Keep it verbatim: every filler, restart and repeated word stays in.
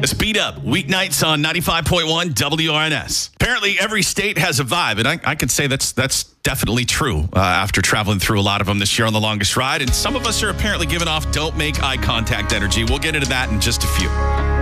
The Speed Up, weeknights on ninety-five point one W R N S. Apparently, every state has a vibe, and I, I can say that's that's definitely true uh, after traveling through a lot of them this year on The Longest Ride. And some of us are apparently giving off don't make eye contact energy. We'll get into that in just a few.